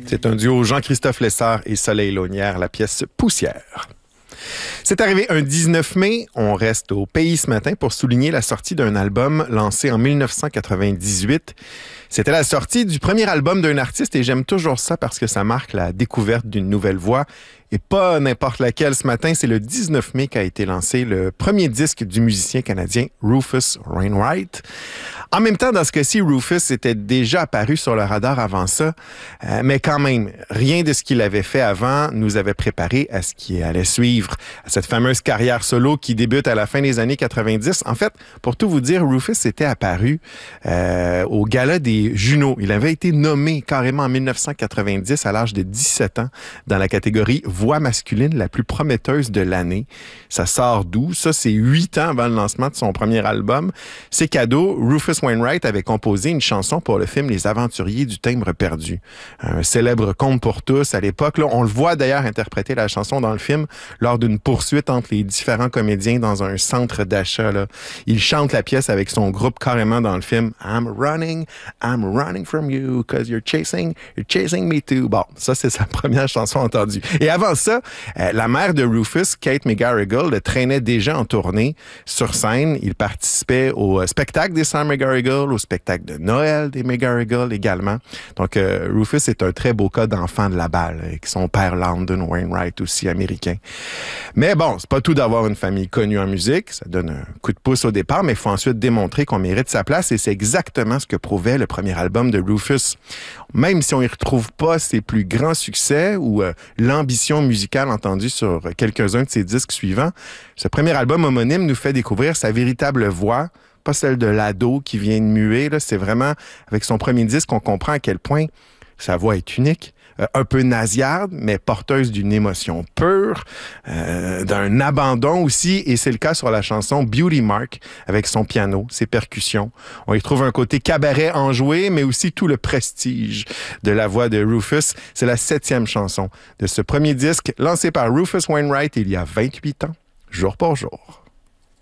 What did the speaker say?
C'est un duo Jean-Christophe Lessard et Soleil Launière, la pièce Poussière. C'est arrivé un 19 mai. On reste au pays ce matin pour souligner la sortie d'un album lancé en 1998. C'était la sortie du premier album d'un artiste et j'aime toujours ça parce que ça marque la découverte d'une nouvelle voix. Et pas n'importe laquelle ce matin, c'est le 19 mai qu'a été lancé le premier disque du musicien canadien Rufus Wainwright. En même temps, dans ce cas-ci, Rufus était déjà apparu sur le radar avant ça, mais quand même, rien de ce qu'il avait fait avant nous avait préparé à ce qui allait suivre, à cette fameuse carrière solo qui débute à la fin des années 90. En fait, pour tout vous dire, Rufus était apparu au gala des Juno. Il avait été nommé carrément en 1990 à l'âge de 17 ans dans la catégorie voix masculine la plus prometteuse de l'année. Ça sort d'où? Ça, c'est 8 ans avant le lancement de son premier album. C'est cadeau. Rufus Wainwright avait composé une chanson pour le film Les Aventuriers du Timbre perdu. Un célèbre conte pour tous à l'époque. Là, on le voit d'ailleurs interpréter la chanson dans le film lors d'une poursuite entre les différents comédiens dans un centre d'achat. Là. Il chante la pièce avec son groupe carrément dans le film. I'm running from you, 'cause you're chasing me too. Bon, ça, c'est sa première chanson entendue. Et avant ça, la mère de Rufus, Kate McGarrigle, le traînait déjà en tournée sur scène. Il participait au spectacle des Sœurs McGarrigle, au spectacle de Noël des McGarrigle également. Donc, Rufus est un très beau cas d'enfant de la balle, avec son père Landon Wainwright, aussi américain. Mais bon, c'est pas tout d'avoir une famille connue en musique. Ça donne un coup de pouce au départ, mais il faut ensuite démontrer qu'on mérite sa place et c'est exactement ce que prouvait le premier album de Rufus. Même si on y retrouve pas ses plus grands succès ou l'ambition musicale entendue sur quelques-uns de ses disques suivants, ce premier album homonyme nous fait découvrir sa véritable voix, pas celle de l'ado qui vient de muer. Là, c'est vraiment avec son premier disque qu'on comprend à quel point sa voix est unique. Un peu nasillarde, mais porteuse d'une émotion pure, d'un abandon aussi, et c'est le cas sur la chanson Beauty Mark, avec son piano, ses percussions. On y trouve un côté cabaret enjoué, mais aussi tout le prestige de la voix de Rufus. C'est la 7e chanson de ce premier disque, lancé par Rufus Wainwright il y a 28 ans, jour pour jour.